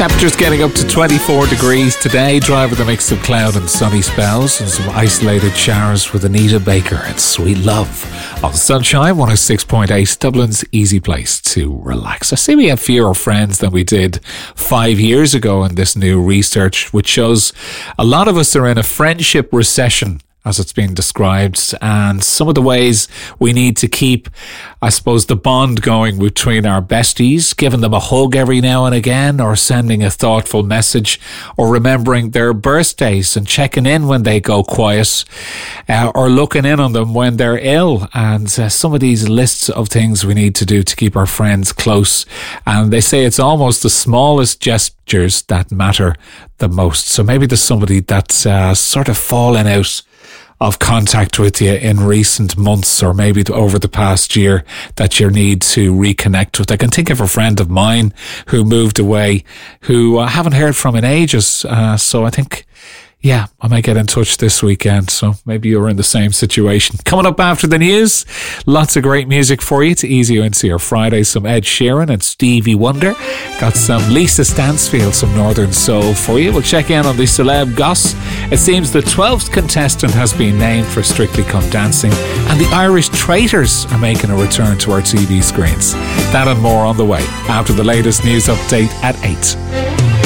Temperatures getting up to 24 degrees today. Dry with a mix of cloud and sunny spells and some isolated showers with Anita Baker and Sweet Love. On Sunshine 106.8, Dublin's easy place to relax. I see we have fewer friends than we did 5 years ago in this new research, which shows a lot of us are in a friendship recession, as it's been described, and some of the ways we need to keep, I suppose, the bond going between our besties, giving them a hug every now and again, or sending a thoughtful message, or remembering their birthdays and checking in when they go quiet, or looking in on them when they're ill, and some of these lists of things we need to do to keep our friends close. And they say it's almost the smallest gestures that matter the most. So maybe there's somebody that's sort of fallen out of contact with you in recent months, or maybe over the past year, that you need to reconnect with. I can think of a friend of mine who moved away, who I haven't heard from in ages. So I think, yeah, I might get in touch this weekend. So maybe you're in the same situation. Coming up after the news, lots of great music for you to ease you into your Friday. Some Ed Sheeran and Stevie Wonder. Got some Lisa Stansfield, some Northern Soul for you. We'll check in on the celeb goss. It seems the 12th contestant has been named for Strictly Come Dancing, and the Irish Traitors are making a return to our TV screens. That and more on the way after the latest news update at 8.